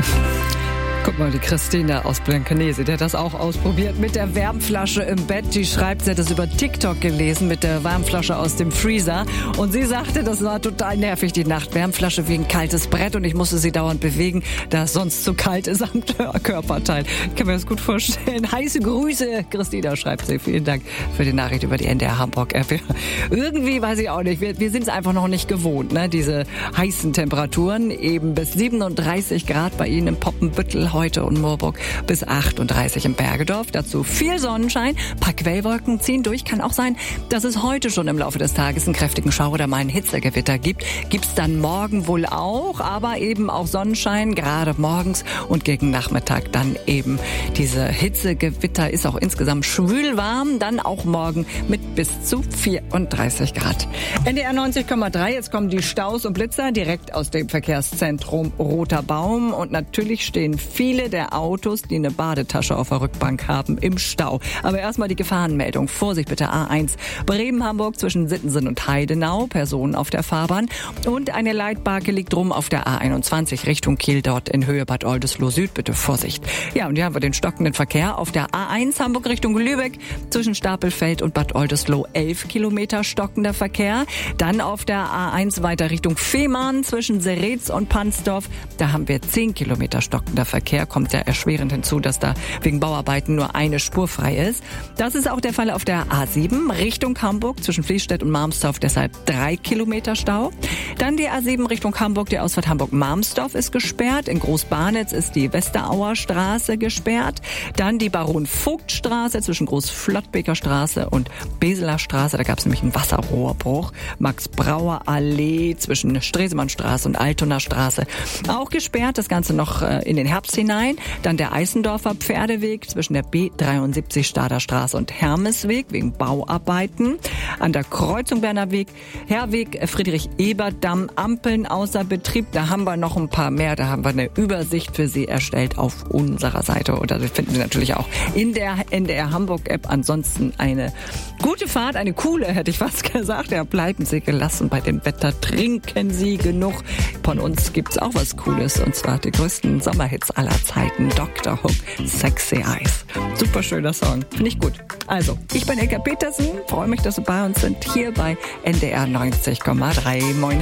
Guck mal, die Christina aus Blankenese, die hat das auch ausprobiert mit der Wärmflasche im Bett. Die schreibt, sie hat das über TikTok gelesen mit der Wärmflasche aus dem Freezer. Und sie sagte, das war total nervig, die Nacht. Wärmflasche wie ein kaltes Brett und ich musste sie dauernd bewegen, da es sonst zu kalt ist am Körperteil. Ich kann mir das gut vorstellen. Heiße Grüße, Christina, schreibt sie. Vielen Dank für die Nachricht über die NDR Hamburg App. Irgendwie weiß ich auch nicht. Wir sind es einfach noch nicht gewohnt, ne? Diese heißen Temperaturen. Eben bis 37 Grad bei Ihnen im Poppenbüttel heute und Moorburg bis 38 im Bergedorf. Dazu viel Sonnenschein. Ein paar Quellwolken ziehen durch. Kann auch sein, dass es heute schon im Laufe des Tages einen kräftigen Schauer oder mal ein Hitzegewitter gibt. Gibt's dann morgen wohl auch, aber eben auch Sonnenschein, gerade morgens und gegen Nachmittag dann eben diese Hitzegewitter. Ist auch insgesamt schwül warm. Dann auch morgen mit bis zu 34 Grad. NDR 90,3. Jetzt kommen die Staus und Blitzer direkt aus dem Verkehrszentrum Roter Baum. Und natürlich stehen viele der Autos, die eine Badetasche auf der Rückbank haben, im Stau. Aber erstmal die Gefahrenmeldung. Vorsicht bitte, A1 Bremen-Hamburg zwischen Sittensen und Heidenau. Personen auf der Fahrbahn. Und eine Leitbarke liegt rum auf der A21 Richtung Kiel, dort in Höhe Bad Oldesloe Süd. Bitte Vorsicht. Ja, und hier haben wir den stockenden Verkehr auf der A1 Hamburg Richtung Lübeck zwischen Stapelfeld und Bad Oldesloe 11 Kilometer stockender Verkehr. Dann auf der A1 weiter Richtung Fehmarn zwischen Seretz und Pansdorf. Da haben wir 10 Kilometer stockender Verkehr. Kommt ja erschwerend hinzu, dass da wegen Bauarbeiten nur eine Spur frei ist. Das ist auch der Fall auf der A7 Richtung Hamburg zwischen Fließstedt und Marmsdorf, deshalb 3 Kilometer Stau. Dann die A7 Richtung Hamburg, die Ausfahrt Hamburg-Marmsdorf ist gesperrt. In Großbarnitz ist die Westerauer Straße gesperrt. Dann die Baron-Vogt-Straße zwischen Großflottbeker Straße und Beseler Straße. Da gab es nämlich einen Wasserrohrbruch. Max-Brauer-Allee zwischen Stresemannstraße und Altoner Straße auch gesperrt. Das Ganze noch in den Herbst hinein. Dann der Eisendorfer Pferdeweg zwischen der B73 Stader Straße und Hermesweg wegen Bauarbeiten. An der Kreuzung Berner Weg, Herweg, Friedrich-Ebert-Damm, Ampeln außer Betrieb. Da haben wir noch ein paar mehr. Da haben wir eine Übersicht für Sie erstellt auf unserer Seite. Oder das finden Sie natürlich auch in der NDR Hamburg App. Ansonsten eine gute Fahrt, eine coole, hätte ich fast gesagt. Ja, bleiben Sie gelassen bei dem Wetter. Trinken Sie genug. Von uns gibt's auch was Cooles. Und zwar die größten Sommerhits aller Zeiten. Dr. Hook, Sexy Eyes. Super schöner Song. Finde ich gut. Also, ich bin Ilka Petersen. Freue mich, dass Sie bei uns sind. Hier bei NDR 90,3. Moin.